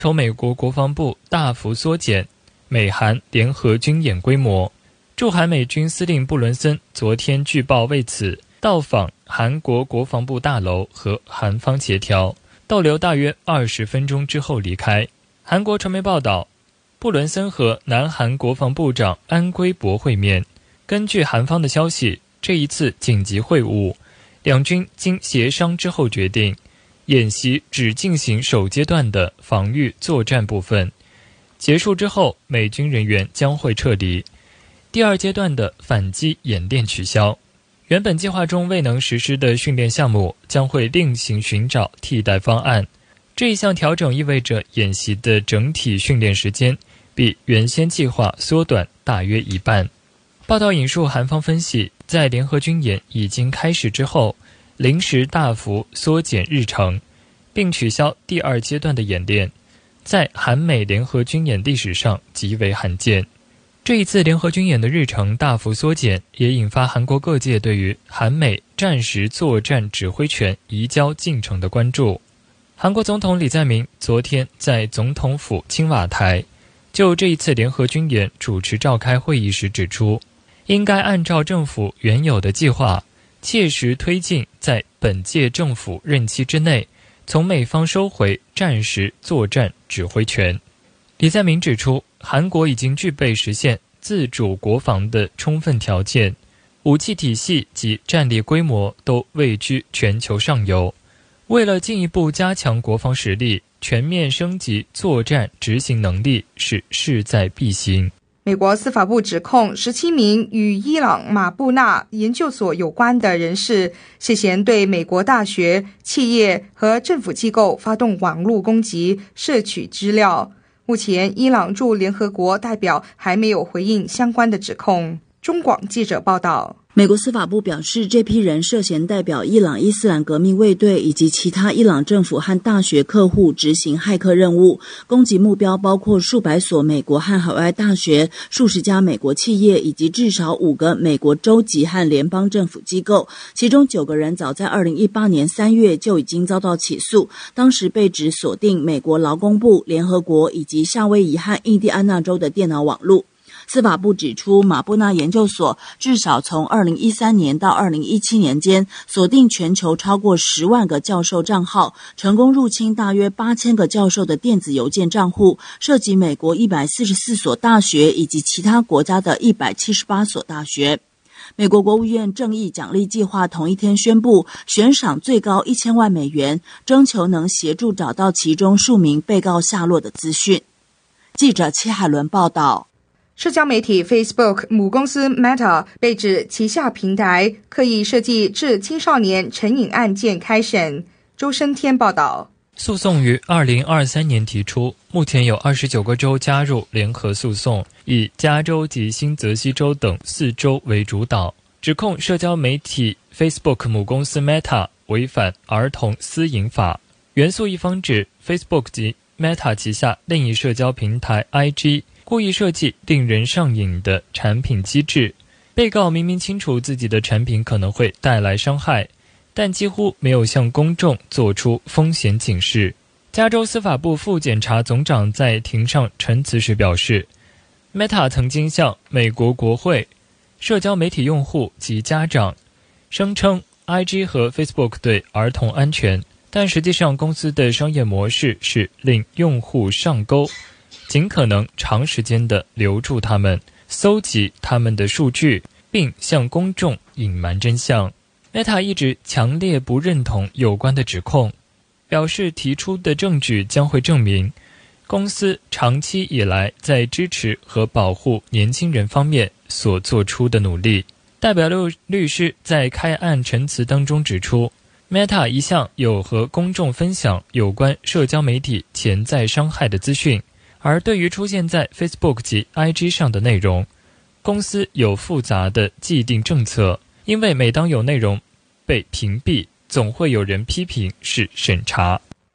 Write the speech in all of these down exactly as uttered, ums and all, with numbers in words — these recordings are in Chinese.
从美国国防部大幅缩减美韩联合军演规模。驻韩美军司令布伦森昨天据报为此到访韩国国防部大楼和韩方协调，逗留大约二十分钟之后离开。韩国传媒报道，布伦森和南韩国防部长安圭博会面。根据韩方的消息，这一次紧急会晤，两军经协商之后决定，演习只进行首阶段的防御作战部分，结束之后美军人员将会撤离，第二阶段的反击演练取消。原本计划中未能实施的训练项目将会另行寻找替代方案。这一项调整意味着演习的整体训练时间比原先计划缩短大约一半。报道引述韩方分析，在联合军演已经开始之后，临时大幅缩减日程，并取消第二阶段的演练，在韩美联合军演历史上极为罕见。这一次联合军演的日程大幅缩减，也引发韩国各界对于韩美战时作战指挥权移交进程的关注。韩国总统李在明昨天在总统府青瓦台就这一次联合军演主持召开会议时指出，应该按照政府原有的计划，切实推进在本届政府任期之内从美方收回战时作战指挥权。李在明指出，韩国已经具备实现自主国防的充分条件，武器体系及战力规模都位居全球上游。为了进一步加强国防实力，全面升级作战执行能力是势在必行。 美国司法部指控十七名与伊朗马布纳研究所有关的人士涉嫌对美国大学、企业和政府机构发动网络攻击，摄取资料。目前，伊朗驻联合国代表还没有回应相关的指控。中广记者报道。 美国司法部表示，这批人涉嫌代表伊朗伊斯兰革命卫队以及其他伊朗政府和大学客户执行骇客任务，攻击目标包括数百所美国和海外大学、数十家美国企业以及至少五个美国州级和联邦政府机构，其中九个人早在二零一八年三月就已经遭到起诉，当时被指锁定美国劳工部、联合国以及夏威夷和印第安纳州的电脑网路。司法部指出，马布纳研究所至少从二零一三年到二零一七年间，锁定全球超过十万个教授账号，成功入侵大约八千个教授的电子邮件账户，涉及美国一百四十四所大学以及其他国家的一百七十八所大学。美国国务院正义奖励计划同一天宣布，悬赏最高一千万美元，征求能协助找到其中数名被告下落的资讯。记者戚海伦报道。 社交媒体 Facebook 母公司 Meta 被指旗下平台刻意设计致青少年成瘾案件开审。周生天报道。 诉讼于二零二三年提出，目前有二十九个州加入联合诉讼，以加州及新泽西州等四州为主导，指控社交媒体 Facebook 母公司 Meta 违反儿童私隐法。原诉一方指 Facebook 及 Meta 旗下另一社交平台 I G故意设计令人上瘾的产品机制，被告明明清楚自己的产品可能会带来伤害，但几乎没有向公众做出风险警示。加州司法部副检察总长在庭上陈词时表示， Meta 曾经向美国国会、社交媒体用户及家长声称 I G 和 Facebook 对儿童安全，但实际上公司的商业模式是令用户上钩，尽可能长时间地留住他们，搜集他们的数据，并向公众隐瞒真相。Meta 一直强烈不认同有关的指控，表示提出的证据将会证明公司长期以来在支持和保护年轻人方面所做出的努力。代表律师在开案陈词当中指出， Meta 一向有和公众分享有关社交媒体潜在伤害的资讯，而对于出现在 Facebook 及 I G 上的内容，公司有复杂的既定政策，因为每当有内容被屏蔽，总会有人批评是审查。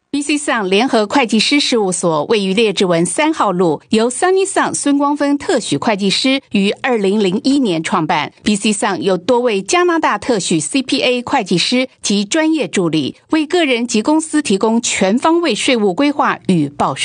B C Sun 联合会计师事务所位于列治文三号路，由 Sunny Sun 孙光芬特许会计师于二零零一年创办。B C Sun 有多位加拿大特许 C P A 会计师及专业助理，为个人及公司提供全方位税务规划与报税。